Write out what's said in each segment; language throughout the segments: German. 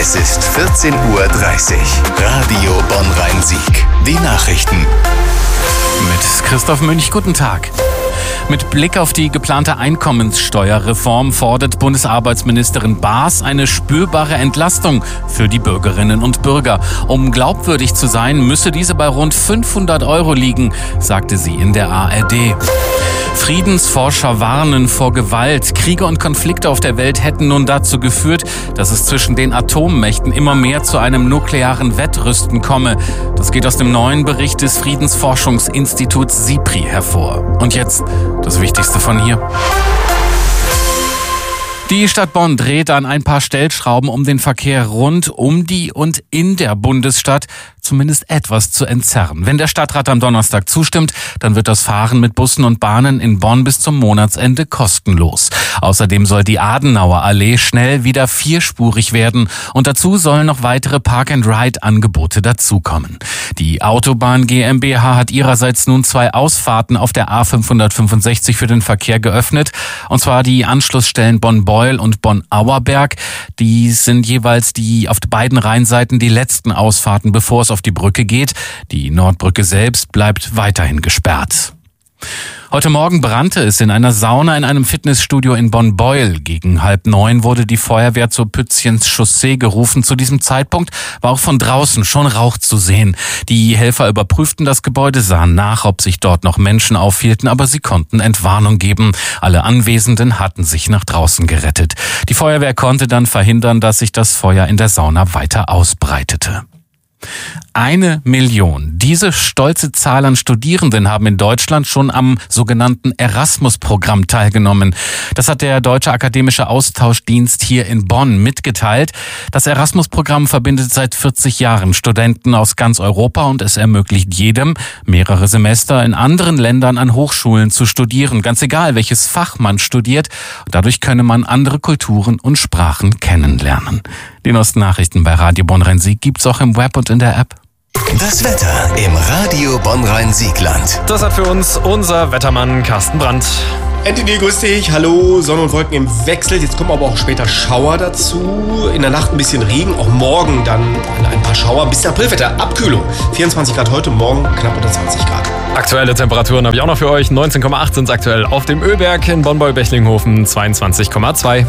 Es ist 14:30 Uhr. Radio Bonn-Rhein-Sieg. Die Nachrichten. Mit Christoph Münch, guten Tag. Mit Blick auf die geplante Einkommenssteuerreform fordert Bundesarbeitsministerin Baas eine spürbare Entlastung für die Bürgerinnen und Bürger. Um glaubwürdig zu sein, müsse diese bei rund 500 € liegen, sagte sie in der ARD. Friedensforscher warnen vor Gewalt. Kriege und Konflikte auf der Welt hätten nun dazu geführt, dass es zwischen den Atommächten immer mehr zu einem nuklearen Wettrüsten komme. Das geht aus dem neuen Bericht des Friedensforschungsinstituts SIPRI hervor. Und jetzt das Wichtigste von hier. Die Stadt Bonn dreht an ein paar Stellschrauben, um den Verkehr rund um die und in der Bundesstadt zumindest etwas zu entzerren. Wenn der Stadtrat am Donnerstag zustimmt, dann wird das Fahren mit Bussen und Bahnen in Bonn bis zum Monatsende kostenlos. Außerdem soll die Adenauer Allee schnell wieder vierspurig werden und dazu sollen noch weitere Park-and-Ride-Angebote dazukommen. Die Autobahn GmbH hat ihrerseits nun 2 Ausfahrten auf der A565 für den Verkehr geöffnet, und zwar die Anschlussstellen Bonn-Beuel und Bonn-Auerberg. Die sind jeweils auf beiden Rheinseiten die letzten Ausfahrten, bevor es auf die Brücke geht. Die Nordbrücke selbst bleibt weiterhin gesperrt. Heute Morgen brannte es in einer Sauna in einem Fitnessstudio in Bonn-Beuel. Gegen 8:30 wurde die Feuerwehr zur Pützchens Chaussee gerufen. Zu diesem Zeitpunkt war auch von draußen schon Rauch zu sehen. Die Helfer überprüften das Gebäude, sahen nach, ob sich dort noch Menschen aufhielten, aber sie konnten Entwarnung geben. Alle Anwesenden hatten sich nach draußen gerettet. Die Feuerwehr konnte dann verhindern, dass sich das Feuer in der Sauna weiter ausbreitete. 1 Million. Diese stolze Zahl an Studierenden haben in Deutschland schon am sogenannten Erasmus-Programm teilgenommen. Das hat der Deutsche Akademische Austauschdienst hier in Bonn mitgeteilt. Das Erasmus-Programm verbindet seit 40 Jahren Studenten aus ganz Europa und es ermöglicht jedem, mehrere Semester in anderen Ländern an Hochschulen zu studieren. Ganz egal, welches Fach man studiert. Dadurch könne man andere Kulturen und Sprachen kennenlernen. Die neuesten Nachrichten bei Radio Bonn-Rhein-Sieg gibt's auch im Web und in der App. Das Wetter im Radio Bonn-Rhein-Siegland. Das hat für uns unser Wettermann Carsten Brandt. Anthony, grüß dich. Hallo, Sonne und Wolken im Wechsel. Jetzt kommen aber auch später Schauer dazu. In der Nacht ein bisschen Regen, auch morgen dann ein paar Schauer. Bis Aprilwetter, Abkühlung. 24 Grad heute, morgen knapp unter 20 Grad. Aktuelle Temperaturen habe ich auch noch für euch. 19,8 sind es aktuell auf dem Ölberg in Bonn-Beuel-Bechlinghofen, 22,2.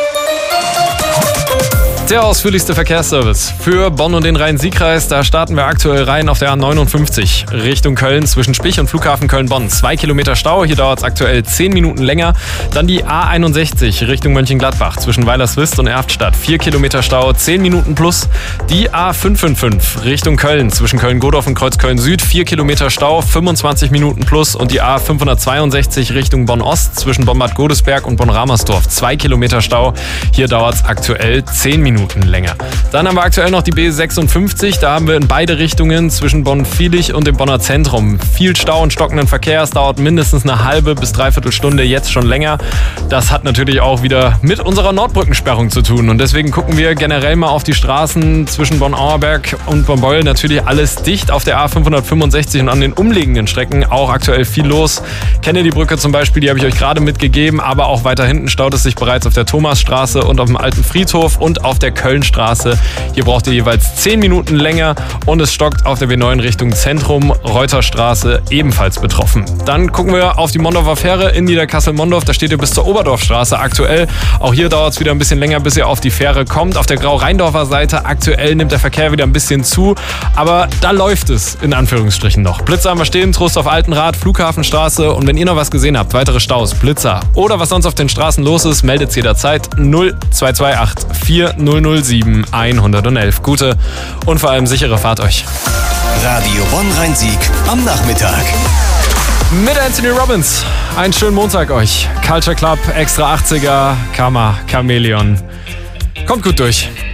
Der ausführlichste Verkehrsservice für Bonn und den Rhein-Sieg-Kreis. Da starten wir aktuell rein auf der A59 Richtung Köln zwischen Spich und Flughafen Köln-Bonn. 2 Kilometer Stau, hier dauert es aktuell 10 Minuten länger. Dann die A61 Richtung Mönchengladbach zwischen Weilerswist und Erftstadt. 4 Kilometer Stau, 10 Minuten plus. Die A555 Richtung Köln zwischen Köln-Godorf und Kreuzköln-Süd. 4 Kilometer Stau, 25 Minuten plus. Und die A562 Richtung Bonn-Ost zwischen Bonn-Bad Godesberg und Bonn-Ramersdorf. 2 Kilometer Stau, hier dauert es aktuell 10 Minuten länger. Dann haben wir aktuell noch die B56. Da haben wir in beide Richtungen zwischen Bonn-Viehlich und dem Bonner Zentrum viel Stau und stockenden Verkehr. Es dauert mindestens eine halbe bis dreiviertel Stunde, jetzt schon länger. Das hat natürlich auch wieder mit unserer Nordbrückensperrung zu tun. Und deswegen gucken wir generell mal auf die Straßen zwischen Bonn-Auerberg und Bonn-Beuel. Natürlich alles dicht auf der A565 und an den umliegenden Strecken auch aktuell viel los. Kennedy-Brücke zum Beispiel, die habe ich euch gerade mitgegeben. Aber auch weiter hinten staut es sich bereits auf der Thomasstraße und auf dem Alten Friedhof und auf der Kölnstraße. Hier braucht ihr jeweils 10 Minuten länger und es stockt auf der W9 Richtung Zentrum. Reuterstraße ebenfalls betroffen. Dann gucken wir auf die Mondorfer Fähre in Niederkassel-Mondorf. Da steht ihr bis zur Oberdorfstraße aktuell. Auch hier dauert es wieder ein bisschen länger, bis ihr auf die Fähre kommt. Auf der Grau-Rheindorfer Seite aktuell nimmt der Verkehr wieder ein bisschen zu. Aber da läuft es in Anführungsstrichen noch. Blitzer haben wir stehen, Trost auf Altenrad, Flughafenstraße. Und wenn ihr noch was gesehen habt, weitere Staus, Blitzer oder was sonst auf den Straßen los ist, meldet es jederzeit 0228 4007 111. Gute und vor allem sichere Fahrt euch. Radio Bonn-Rhein-Sieg am Nachmittag. Mit Anthony Robbins. Einen schönen Montag euch. Culture Club, Extra 80er, Karma, Chameleon. Kommt gut durch.